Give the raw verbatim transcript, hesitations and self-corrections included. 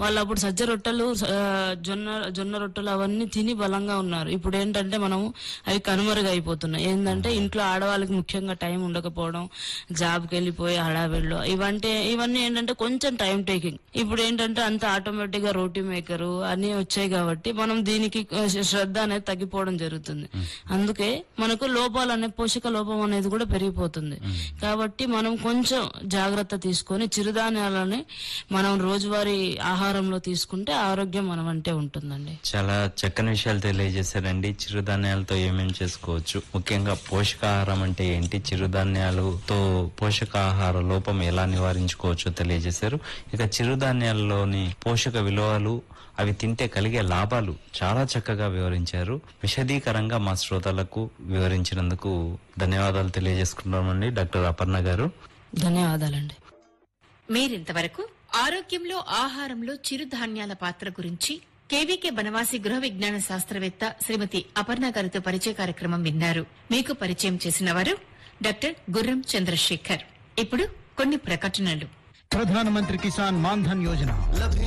వాళ్ళు అప్పుడు సజ్జ రొట్టెలు ఆ, జొన్న జొన్న రొట్టెలు అవన్నీ తిని బలంగా ఉన్నారు. ఇప్పుడు ఏంటంటే మనము అవి కనుమరుగు అయిపోతున్నాయి. ఏంటంటే ఇంట్లో ఆడవాళ్ళకి ముఖ్యంగా టైం ఉండకపోవడం, జాబ్కి వెళ్ళిపోయి హడావిడిలో ఇవంటే ఇవన్నీ ఏంటంటే కొంచెం టైం టేకింగ్. ఇప్పుడు ఏంటంటే అంత ఆటోమేటిక్ గా రోటీ మేకర్ అన్ని వచ్చాయి కాబట్టి మనం దీనికి శ్రద్ధ అనేది తగ్గిపోవడం జరుగుతుంది. అందుకే మనకు లోపాలు అనే పోషక లోపం అనేది కూడా పెరిగిపోతుంది. కాబట్టి మనం కొంచెం జాగ్రత్త తీసుకొని చిరుధాన్యాలని మనం రోజువారీ ఆహారంలో తీసుకుంటే ఆరోగ్యం మనం అంటే ఉంటుందండి. చాలా చక్కని విషయాలు తెలియజేశారండి. చిరుధాన్యాలతో ఏమేమి చేసుకోవచ్చు, ముఖ్యంగా పోషకాహారం అంటే ఏంటి, చిరుధాన్యాలతో పోషకాహార లోపం ఎలా నివారించుకోవచ్చో తెలియజేశారు. ఇక చిరుధాన్యాల్లోని పోషక విలువలు, అవి తింటే కలిగే లాభాలు చాలా చక్కగా వివరించారు. విశదీకరంగా మా శ్రోతలకు వివరించినందుకు ధన్యవాదాలు తెలియజేసుకుంటామండి డాక్టర్ అపర్ణ గారు. ధన్యవాదాలండి. మీరింతవరకు ఆరోగ్యంలో ఆహారంలో చిరుధాన్యాల పాత్ర గురించి కేవీకే బనవాసి గృహ విజ్ఞాన శాస్త్రవేత్త శ్రీమతి అపర్ణ గారితో పరిచయ కార్యక్రమం విన్నారు. మీకు పరిచయం చేసిన వారు డాక్టర్ గుర్రం చంద్రశేఖర్. ఇప్పుడు కొన్ని ప్రకటనలు. ప్రధానమంత్రి కిసాన్ మాన్ ధన్ యోజన